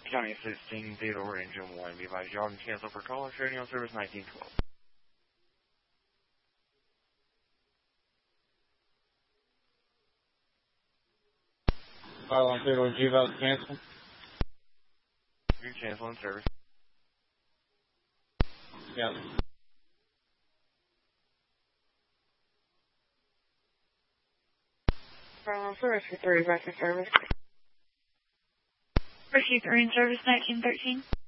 County Assisting Theodore Engine 1. Be advised, y'all can cancel for caller trading on service 1912. File on Theodore G about cancel. You're canceling service. Yeah. File on service for 30 back in service. Rescue 3 in service 1913.